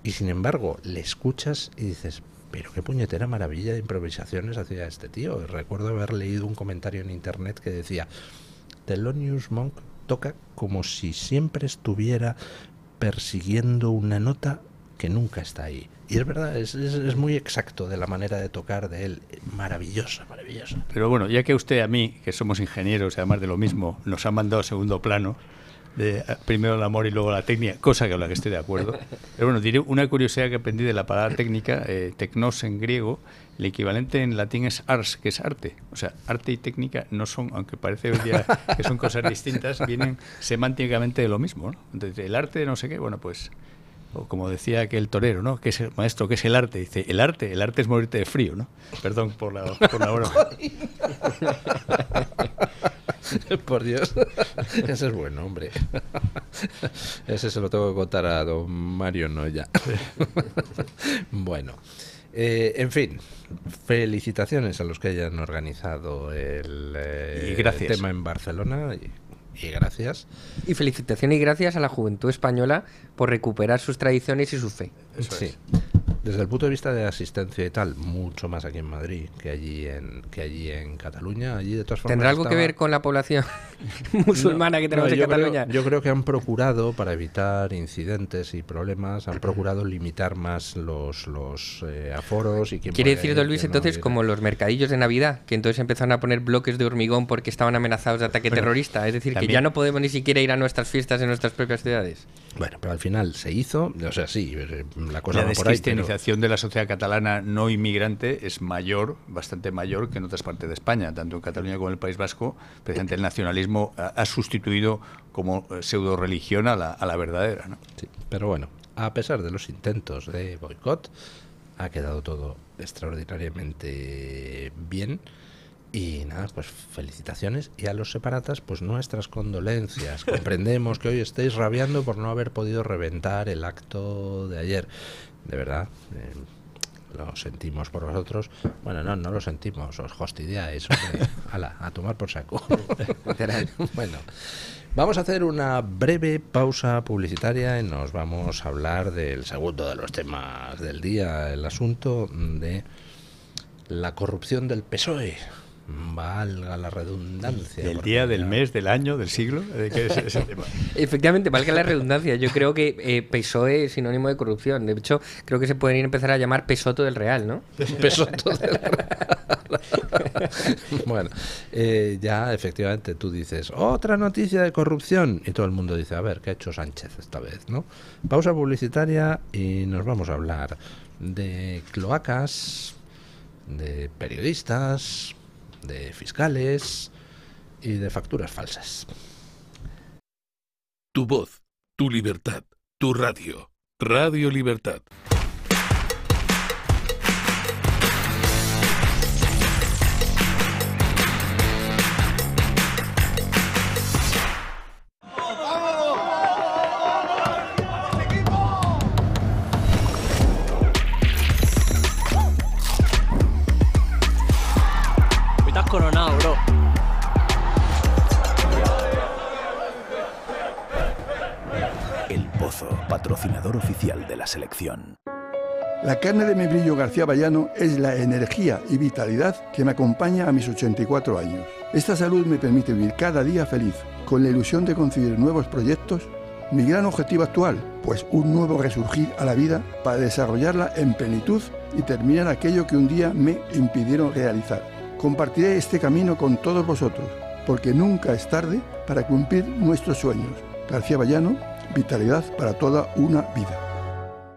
y sin embargo le escuchas y dices, pero qué puñetera maravilla de improvisaciones hacía este tío. Y recuerdo haber leído un comentario en internet que decía, Thelonious Monk toca como si siempre estuviera persiguiendo una nota que nunca está ahí. Y es verdad, es muy exacto de la manera de tocar de él. Maravillosa, maravillosa. Pero bueno, ya que usted a mí, que somos ingenieros y además de lo mismo, nos ha mandado a segundo plano, de primero el amor y luego la técnica, cosa con la que estoy de acuerdo. Pero bueno, diré una curiosidad que aprendí de la palabra técnica, tecnos en griego, el equivalente en latín es ars, que es arte. O sea, arte y técnica no son, aunque parece hoy día que son cosas distintas, vienen semánticamente de lo mismo, ¿no? Entonces, el arte no sé qué, bueno, pues, o como decía aquel torero, ¿no? ¿Qué es el maestro? ¿Qué es el arte? Dice, el arte es morirte de frío, ¿no? Perdón por la broma. Por Dios, ese es buen hombre. Ese se lo tengo que contar a don Mario Noya. Bueno, en fin, felicitaciones a los que hayan organizado el tema en Barcelona y gracias. Y felicitaciones y gracias a la juventud española por recuperar sus tradiciones y su fe. Eso sí. Desde el punto de vista de asistencia y tal, mucho más aquí en Madrid que allí en Cataluña. Allí, de todas formas, ¿tendrá algo que ver con la población musulmana que tenemos en Cataluña? Yo creo que han procurado, para evitar incidentes y problemas, han procurado limitar más los aforos. Y quién quiere puede decir, don Luis, entonces, como los mercadillos de Navidad, que entonces empezaron a poner bloques de hormigón porque estaban amenazados de ataque terrorista. Es decir, que ya no podemos ni siquiera ir a nuestras fiestas en nuestras propias ciudades. Bueno, pero al final se hizo, o sea, sí, la cosa va por ahí. La descristianización de la sociedad catalana no inmigrante es mayor, bastante mayor que en otras partes de España, tanto en Cataluña como en el País Vasco. Precisamente el nacionalismo ha sustituido como pseudo religión a la verdadera, ¿no? Sí, pero bueno, a pesar de los intentos de boicot, ha quedado todo extraordinariamente bien. Y nada, pues felicitaciones, y a los separatas pues nuestras condolencias. Comprendemos que hoy estéis rabiando por no haber podido reventar el acto de ayer. De verdad, lo sentimos por vosotros. Bueno, no lo sentimos, os hostidiáis. Ala, a tomar por saco. Bueno, vamos a hacer una breve pausa publicitaria y nos vamos a hablar del segundo de los temas del día, el asunto de la corrupción del PSOE. Valga la redundancia. ¿Del día, del mes, del año, del siglo? ¿De qué es ese tema? Efectivamente, valga la redundancia. Yo creo que PSOE es sinónimo de corrupción. De hecho, creo que se pueden empezar a llamar Pesoto del Real, ¿no? Pesoto del Real. Bueno, ya efectivamente tú dices, otra noticia de corrupción. Y todo el mundo dice, a ver, ¿qué ha hecho Sánchez esta vez, no? Pausa publicitaria y nos vamos a hablar de cloacas, de periodistas, de fiscales y de facturas falsas. Tu voz, tu libertad, tu radio. Radio Libertad. Coronado, bro. El Pozo, patrocinador oficial de la selección. La carne de membrillo García Bayano es la energía y vitalidad que me acompaña a mis 84 años. Esta salud me permite vivir cada día feliz, con la ilusión de concebir nuevos proyectos. Mi gran objetivo actual, pues un nuevo resurgir a la vida para desarrollarla en plenitud y terminar aquello que un día me impidieron realizar. Compartiré este camino con todos vosotros, porque nunca es tarde para cumplir nuestros sueños. García Bayano, vitalidad para toda una vida.